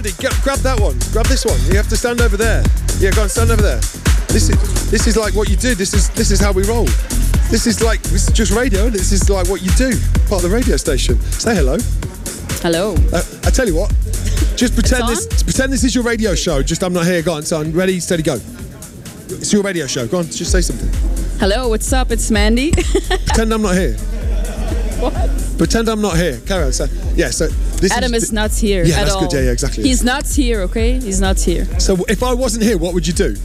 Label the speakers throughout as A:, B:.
A: Mandy, grab that one. Grab this one. You have to stand over there. Yeah, go on, stand over there. This is like what you do. This is how we roll. This is just radio. This is like what you do. Part of the radio station. Say hello.
B: Hello.
A: I tell you what. Just pretend this is your radio show. Just I'm not here. Go on, son. Ready, steady, go. It's your radio show. Go on, just say something.
B: Hello, what's up? It's Mandy.
A: Pretend I'm not here.
B: What?
A: Pretend I'm not here. Carry on. So this
B: Adam is not here
A: yeah,
B: at
A: that's
B: all.
A: good. Yeah, exactly.
B: He's not here, okay? He's not here.
A: So if I wasn't here, what would you do?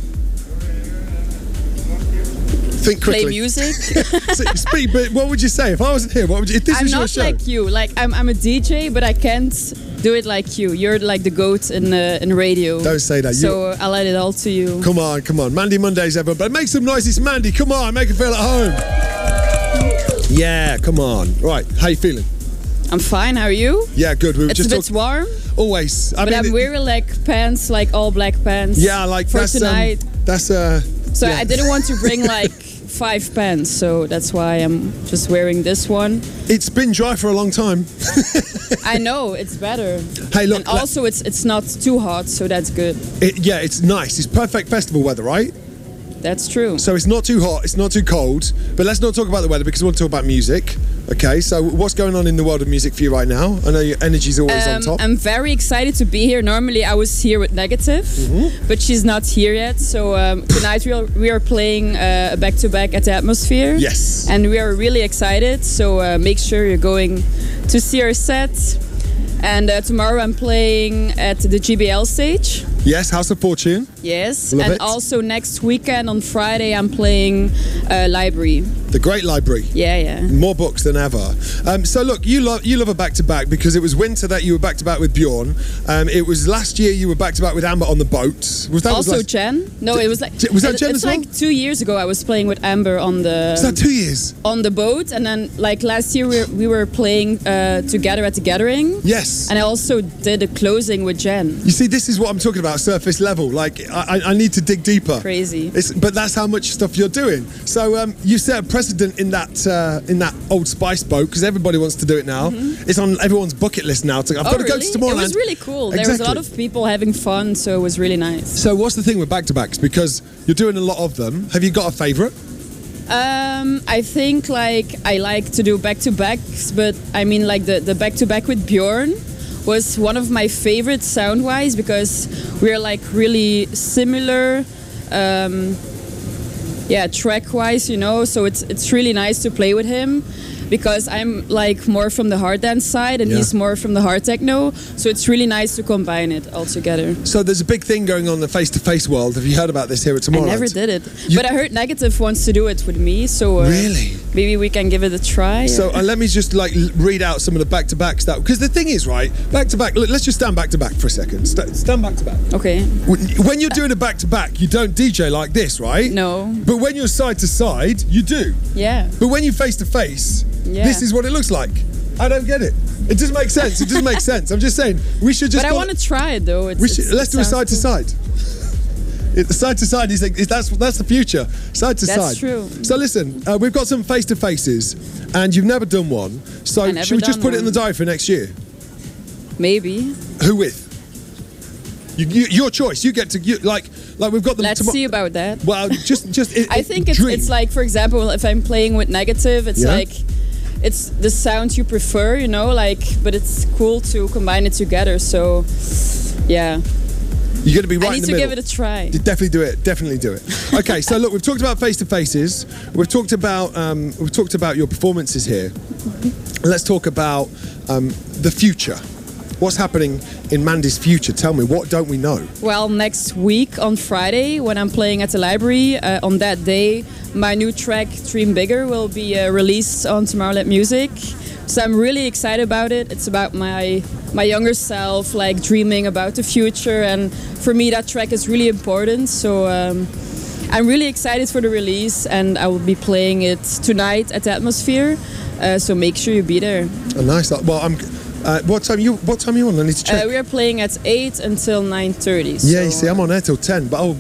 A: Think quickly.
B: Play music.
A: Speak, but what would you say? If I wasn't here, what would you... If this
B: I'm
A: was your
B: not
A: show...
B: like you. Like I'm a DJ, but I can't do it like you. You're like the goat in radio.
A: Don't say that.
B: So I'll let it all to you.
A: Come on. Mandy Mondays, everyone. But make some noise. It's Mandy. Come on, make her feel at home. Yeah, come on. Right, how you feeling?
B: I'm fine. How are you?
A: Yeah, good. We were
B: It's
A: just
B: a bit warm.
A: Always.
B: But I'm wearing like pants, like all black pants.
A: Yeah, like
B: for
A: that's
B: tonight.
A: So
B: I didn't want to bring like 5 pants, so that's why I'm just wearing this one.
A: It's been dry for a long time.
B: I know, it's better.
A: Hey, look.
B: And also it's not too hot, so that's good.
A: It's nice. It's perfect festival weather, right?
B: That's true.
A: So it's not too hot, it's not too cold, but let's not talk about the weather because we want to talk about music. Okay, so what's going on in the world of music for you right now? I know your energy's always on top.
B: I'm very excited to be here. Normally I was here with Negative, but she's not here yet. So tonight we are playing a back-to-back at the Atmosphere.
A: Yes.
B: And we are really excited, so make sure you're going to see our set. And tomorrow I'm playing at the GBL stage.
A: Yes, House of Fortune.
B: Yes,
A: Love
B: and
A: it.
B: also next weekend on Friday I'm playing Library.
A: The Great Library.
B: Yeah.
A: More books than ever. So look, you love a back-to-back because it was winter that you were back-to-back with Bjorn. It was last year you were back-to-back with Amber on the boat.
B: Also Jen? No, it was like...
A: Was that Jen
B: it's
A: as well?
B: like 2 years ago I was playing with Amber on the...
A: Was that 2 years?
B: On the boat, and then like last year we were playing together at the Gathering.
A: Yes.
B: And I also did a closing with Jen.
A: You see, this is what I'm talking about, surface level. Like, I need to dig deeper.
B: Crazy.
A: But that's how much stuff you're doing. So you set a precedent in that Old Spice boat because everybody wants to do it now. It's on everyone's bucket list now. I've got to go to Tomorrowland.
B: It was really cool. There was a lot of people having fun, so it was really nice.
A: So what's the thing with back-to-backs? Because you're doing a lot of them. Have you got a favourite?
B: I think like I like to do back-to-backs, but I mean like the back-to-back with Bjorn was one of my favorites sound-wise because we're like really similar track-wise, you know, so it's really nice to play with him because I'm like more from the hard dance side and he's more from the hard techno, so it's really nice to combine it all together.
A: So there's a big thing going on in the face-to-face world. Have you heard about this here at Tomorrowland?
B: I never did it, but I heard Negative wants to do it with me, so
A: really?
B: Maybe we can give it a try.
A: So let me just like read out some of the back-to-backs that, because the thing is, right, back-to-back, let's just stand back-to-back for a second. Stand back-to-back.
B: Okay.
A: When you're doing a back-to-back, you don't DJ like this, right?
B: No.
A: But when you're side-to-side, you do.
B: Yeah.
A: But when you face-to-face, this is what it looks like. I don't get it. It doesn't make sense. It doesn't make sense. I'm just saying, we should just...
B: But I want to try it, though.
A: Let's do a side-to-side. Side to side, that's the future. Side to side.
B: That's true.
A: So listen, we've got some face to faces, and you've never done one. So should we just put it in the diary for next year?
B: Maybe.
A: Who with? Your choice. You get to like we've got them.
B: Let's see about that.
A: Well, just.
B: I think it's like, for example, if I'm playing with Negative, it's like it's the sound you prefer, you know, like, but it's cool to combine it together. So, yeah.
A: You're going to be right in the middle.
B: I need to give it a try.
A: Definitely do it. Definitely do it. Okay, so look, we've talked about face-to-faces. We've talked about your performances here. Let's talk about the future. What's happening in Mandy's future? Tell me, what don't we know?
B: Well, next week on Friday, when I'm playing at the library, on that day, my new track, Dream Bigger, will be released on Tomorrowland Music. So I'm really excited about it. It's about my younger self, like dreaming about the future, and for me that track is really important. So I'm really excited for the release, and I will be playing it tonight at the Atmosphere. So make sure you be there.
A: Oh, nice. Well, what time you on? I need to check.
B: We are playing at 8 until 9:30. So
A: yeah, you see, I'm on air till 10. But